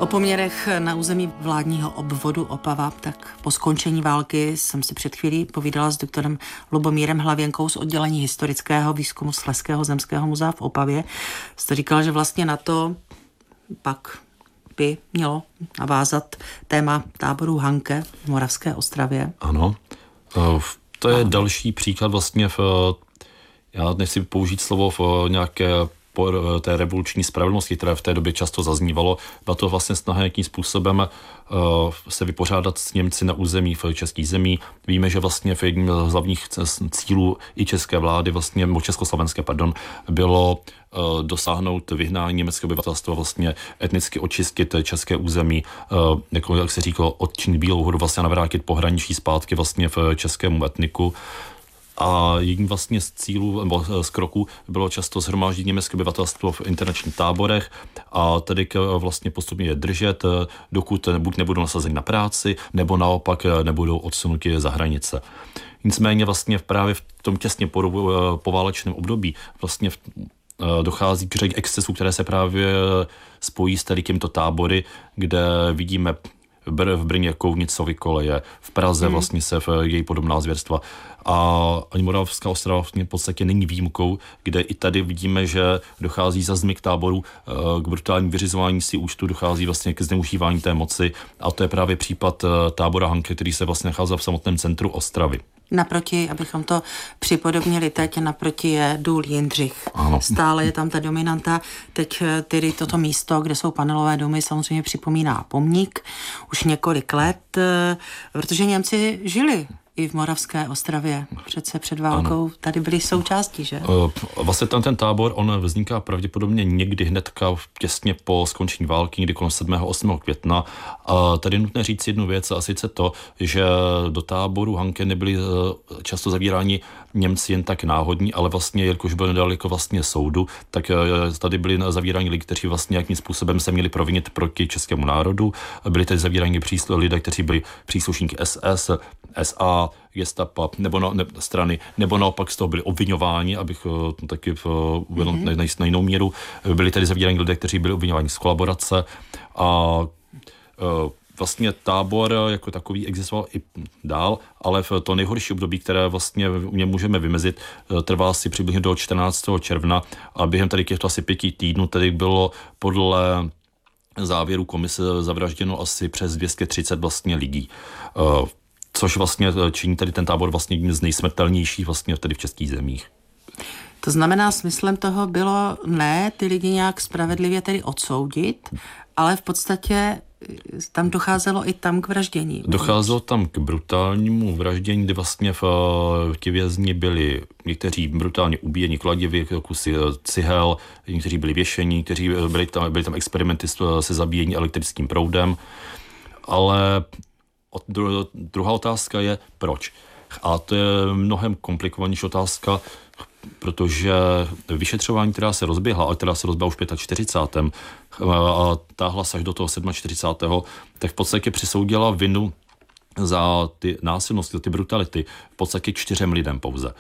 O poměrech na území vládního obvodu Opava, tak po skončení války jsem si před chvílí povídala s doktorem Lubomírem Hlavěnkou z oddělení historického výzkumu Slezského zemského muzea v Opavě. Jste říkal, že vlastně na to pak by mělo navázat téma táboru Hanke v Moravské Ostravě. Ano, to je další příklad vlastně já nechci použít slovo v nějaké po té revoluční spravedlnosti, které v té době často zaznívalo. Byla to vlastně snaha nějakým způsobem se vypořádat s Němci na území v českých zemí. Víme, že vlastně v jedním z hlavních cílů i české vlády, vlastně československé, bylo dosáhnout vyhnání německého obyvatelstva, vlastně etnicky očistit české území, jako jak se říkalo, odčinit Bílou horu, vlastně navrátit pohraničí zpátky vlastně v českému etniku. A jedním vlastně z cílů nebo z kroků bylo často shromáždit německé obyvatelstvo v internačních táborech a tedy vlastně postupně je držet, dokud buď nebudou nasazeni na práci, nebo naopak nebudou odsunuti za hranice. Nicméně vlastně právě v tom těsně poválečném období vlastně dochází k řadě excesů, které se právě spojí s tady těmito tábory, kde vidíme v Brně Kounicovi koleje, v Praze vlastně se v její podobná zvěrstva. A ani Moravská Ostrava v podstatě není výjimkou, kde i tady vidíme, že dochází za zmy k táboru, k brutálním vyřizování si účtu, dochází vlastně k zneužívání té moci a to je právě případ tábora Hanke, který se vlastně nachází v samotném centru Ostravy. Naproti, abychom to připodobnili teď, naproti je důl Jindřich. Ano. Stále je tam ta dominanta. Teď tedy toto místo, kde jsou panelové domy, samozřejmě připomíná pomník už několik let, protože Němci žili i v Moravské Ostravě. Přece před válkou tady byli součástí, že? Vlastně ten tábor, on vzniká pravděpodobně někdy hnedka těsně po skončení války, někdy kolem 7. 8. května. A tady je nutné říct jednu věc, a sice to, že do táboru Hanke nebyli často zavíráni Němci jen tak náhodní, ale vlastně, jelikož byl nedaleko vlastně soudu, tak tady byli zavíráni lidi, kteří vlastně nějakým způsobem se měli provinit proti českému národu. Byli tady zavíráni lidé, kteří byli příslušníky SS, SA, gestapa nebo strany, nebo naopak z toho byli obviňováni, abych taky uvedl na jinou míru. Byli tady zavíráni lidé, kteří byli obviňováni z kolaborace a vlastně tábor jako takový existoval i dál, ale v to nejhorší období, které vlastně u něm můžeme vymezit, trvá asi přibližně do 14. června a během tady těchto asi 5 týdnů tady bylo podle závěru komise zavražděno asi přes 230 vlastně lidí. Což vlastně činí tady ten tábor vlastně jedním z nejsmrtelnějších vlastně tady v českých zemích. To znamená, smyslem toho bylo ne ty lidi nějak spravedlivě tedy odsoudit, ale v podstatě tam docházelo i tam k vraždění. Docházelo tam k brutálnímu vraždění, kdy vlastně ti vězni byli někteří brutálně ubíjeni kladivy, kusy cihel, někteří byli věšení, někteří byli tam experimenty se zabíjení elektrickým proudem, ale druhá otázka je proč. A to je mnohem komplikovanější otázka, protože vyšetřování, která se rozběhla, a která se rozběhla už v 45. a táhla se až do toho 47. tak v podstatě přisoudila vinu za ty násilnosti, za ty brutality v podstatě 4 lidem pouze.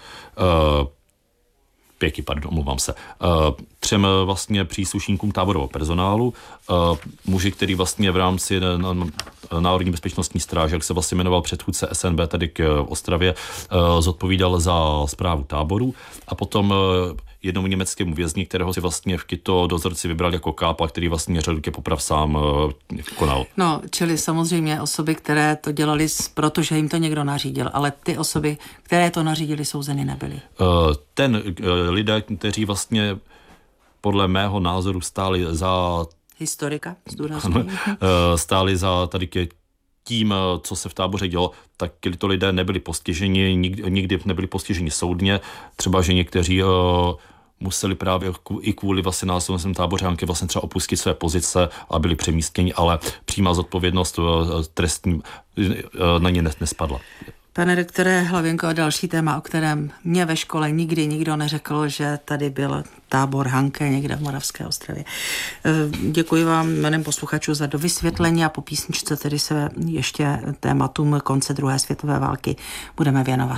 5, omlouvám se. 3 vlastně příslušníkům táborového personálu, muži, který vlastně v rámci Národní bezpečnostní stráže, jak se vlastně jmenoval předchůdce SNB tady k Ostravě, zodpovídal za správu táboru a potom jednomu německému vězni, kterého si vlastně v Kyto dozorci vybral jako kápa, který vlastně řadu poprav sám konal. No, čili samozřejmě osoby, které to dělali, protože jim to někdo nařídil, ale ty osoby, které to nařídili, souzeny nebyly. Lidé, kteří vlastně podle mého názoru stáli za... Historika, zdůrazňuji. Stáli za tady tím, co se v táboře dělo, tak tyto lidé nebyli postiženi, nikdy nebyli postiženi soudně, třeba, že někteří museli právě i kvůli vlastně násilnostním táboře Hanke vlastně třeba opustit své pozice a byli přemístěni, ale přímá zodpovědnost trestní na ně nespadla. Pane doktore Hlavěnko, a další téma, o kterém mě ve škole nikdy nikdo neřekl, že tady byl tábor Hanke někde v Moravské Ostravě. Děkuji vám jménem posluchačů za dovysvětlení a po písničce tedy se ještě tématům konce druhé světové války budeme věnovat.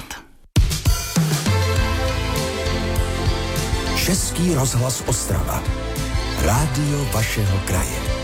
Český rozhlas Ostrava. Rádio vašeho kraje.